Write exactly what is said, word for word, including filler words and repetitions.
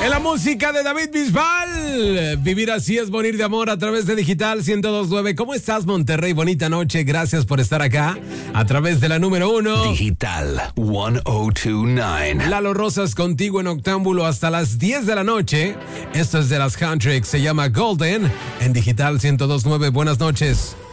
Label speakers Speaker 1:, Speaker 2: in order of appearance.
Speaker 1: En la música de David Bisbal, Vivir así es morir de amor a través de Digital ciento dos punto nueve. ¿Cómo estás, Monterrey? Bonita noche, gracias por estar acá a través de la número uno.
Speaker 2: Digital ciento dos punto nueve.
Speaker 1: Lalo Rosas contigo en Octámbulo hasta las diez de la noche. Esto es de las Country, se llama Golden en Digital ciento dos punto nueve. Buenas noches.